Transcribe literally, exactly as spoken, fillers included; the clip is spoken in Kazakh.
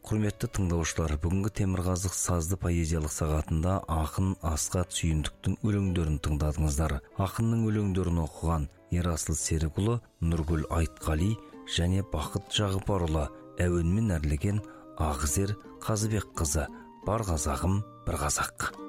Құрметті тыңдаушылар, бүгінгі Темірқазық сазды поэзиялық сағатында ақын Асхат Сүйіндіктің өлеңдерін тыңдадыңыздар. Ақынның өлеңдерін оқыған Ерасыл Серікұлы, Нұргүл Айтқали және Бақыт Жағыпарұлы, әуенмен әрлеген Ақзер Қазыбек қызы. Бар қазағым, бір қазақ.